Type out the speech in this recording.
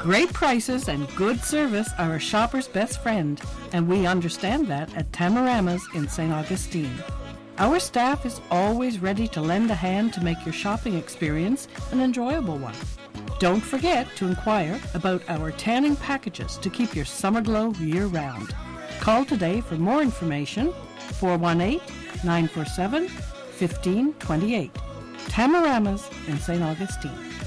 Great prices and good service are a shopper's best friend, and we understand that at Tamarama's in St. Augustine. Our staff is always ready to lend a hand to make your shopping experience an enjoyable one. Don't forget to inquire about our tanning packages to keep your summer glow year-round. Call today for more information, 418-947-1528. Tamarama's in St. Augustine.